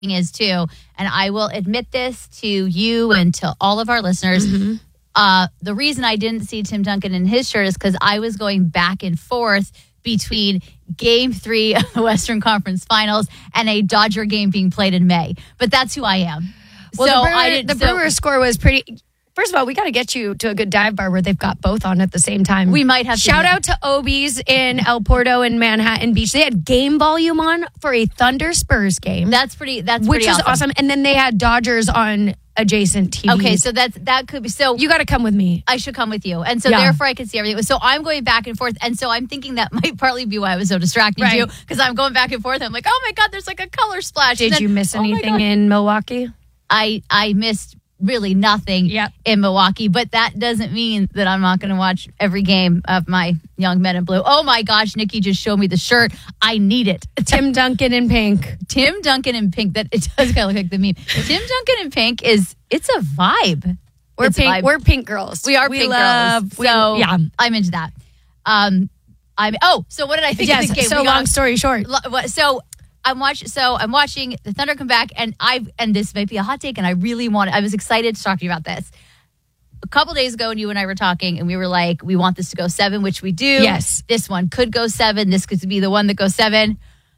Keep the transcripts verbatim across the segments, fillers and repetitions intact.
is too, and I will admit this to you and to all of our listeners. Mm-hmm. Uh, the reason I didn't see Tim Duncan in his shirt is because I was going back and forth between game three of the Western Conference Finals and a Dodger game being played in May. But that's who I am. Well, so the, Brewer, I didn't, the so, Brewers score was pretty... First of all, we got to get you to a good dive bar where they've got both on at the same time. We might have to. Shout out to Obies in El Porto and Manhattan Beach. They had game volume on for a Thunder Spurs game. That's pretty. That's which pretty was awesome. awesome. And then they had Dodgers on adjacent T Vs. Okay, so that's that could be so. You got to come with me. I should come with you, and so Yeah. therefore I could see everything. So I'm going back and forth, and so I'm thinking that might partly be why I was so distracted Right. you because I'm going back and forth. I'm like, oh my god, there's like a color splash. Did And then, you miss oh my anything God. in Milwaukee? I I missed really nothing Yep. in Milwaukee, but that doesn't mean that I'm not going to watch every game of my young men in blue. Oh my gosh, Nikki just showed me the shirt. I need it. Tim Duncan in pink. Tim Duncan in pink. That it does kind of look like the meme. Tim Duncan in pink is it's a vibe. We're It's a pink. vibe. We're pink girls. We are we pink love, girls. So we, yeah. I'm into that. Um, I'm. Oh, so what did I think Yes. of this game? So We got- long story short. Lo- what- So I'm watching. So I'm watching the Thunder come back, and I and this might be a hot take, and I really wanted. I was excited to talk to you about this. A couple days ago, and you and I were talking, and we were like, we want this to go seven, which we do. Yes. This one could go seven. This could be the one that goes seven.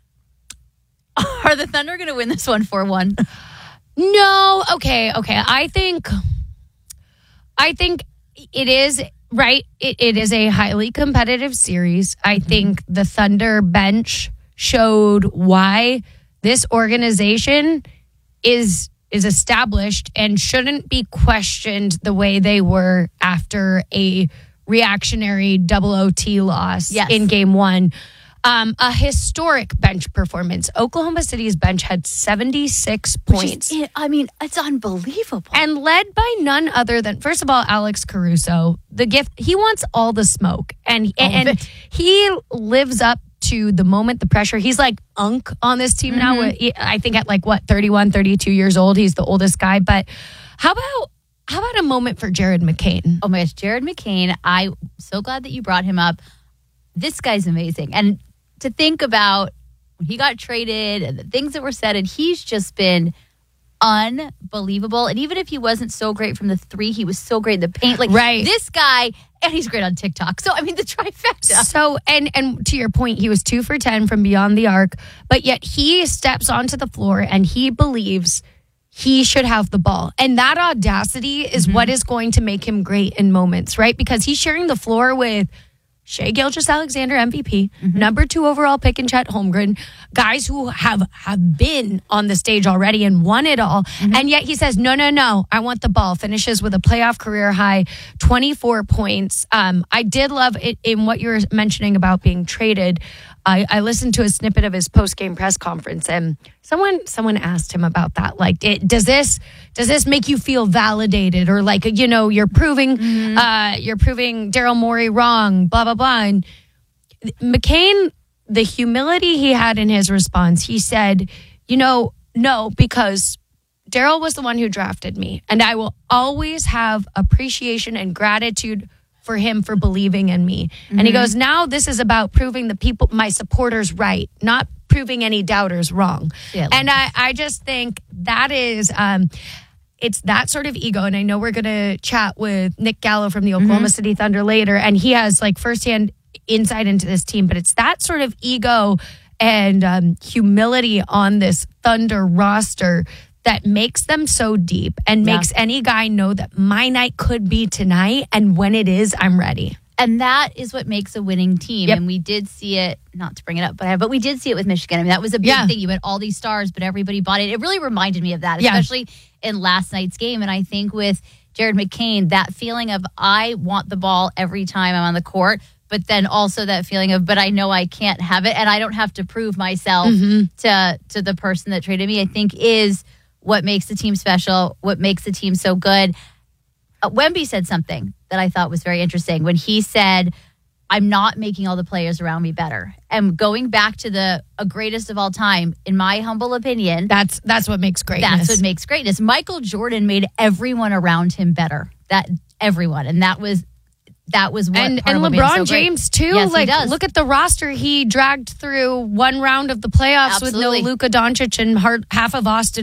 Are the Thunder going to win this one four one? No. Okay. Okay. I think, I think it is right. It, it is a highly competitive series. I mm-hmm. think the Thunder bench showed why this organization is is established and shouldn't be questioned the way they were after a reactionary double O T loss Yes. in game one. Um, a historic bench performance. Oklahoma City's bench had seventy-six points. Which is, I mean, it's unbelievable. And led by none other than, first of all, Alex Caruso. The gift, he wants all the smoke. And, All of and it. he lives up to the moment, the pressure. He's like Unk on this team now. Mhm. I think at like, what, thirty-one, thirty-two years old. He's the oldest guy. But how about how about a moment for Jared McCain? Oh my gosh, Jared McCain. I'm so glad that you brought him up. This guy's amazing. And to think about when he got traded and the things that were said, and he's just been unbelievable. And even if he wasn't so great from the three, he was so great in the paint. Like Right. this guy, and he's great on TikTok. So I mean, the trifecta. So, and and to your point, he was two for ten from beyond the arc, but yet he steps onto the floor and he believes he should have the ball. And that audacity is Mm-hmm. what is going to make him great in moments, right? Because he's sharing the floor with Shai Gilgeous-Alexander, M V P, Mm-hmm. number two overall pick in Chet Holmgren, guys who have, have been on the stage already and won it all. Mm-hmm. And yet he says, no, no, no, I want the ball. Finishes with a playoff career high, twenty-four points. Um, I did love it in what you were mentioning about being traded. I, I listened to a snippet of his post-game press conference, and someone someone asked him about that. Like, it, does this does this make you feel validated, or like, you know, you're proving Mm-hmm. uh, you're proving Daryl Morey wrong, blah blah blah. And McCain, the humility he had in his response, he said, you know, no, because Daryl was the one who drafted me, and I will always have appreciation and gratitude for him for believing in me. Mm-hmm. And he goes, now this is about proving the people, my supporters, right, not proving any doubters wrong. Yeah. And I, I just think that is, um, it's that sort of ego. And I know we're going to chat with Nick Gallo from the Oklahoma mm-hmm. City Thunder later, and he has like firsthand insight into this team, but it's that sort of ego and um, humility on this Thunder roster that makes them so deep and Yeah. makes any guy know that my night could be tonight, and when it is, I'm ready. And that is what makes a winning team. Yep. And we did see it, not to bring it up, but but we did see it with Michigan. I mean, that was a big Yeah. thing. You had all these stars, but everybody bought it. It really reminded me of that, Yeah. especially in last night's game. And I think with Jared McCain, that feeling of I want the ball every time I'm on the court, but then also that feeling of, but I know I can't have it and I don't have to prove myself Mm-hmm. to to the person that traded me, I think is what makes the team special, what makes the team so good. Uh, Wemby said something that I thought was very interesting when he said, I'm not making all the players around me better. And going back to the a greatest of all time, in my humble opinion, That's that's what makes greatness. that's what makes greatness. Michael Jordan made everyone around him better. That everyone. And that was that was what and part and of what made him LeBron so great. James too. Yes, he like, does. look at the roster he dragged through one round of the playoffs Absolutely. with no Luka Doncic and hard, half of Austin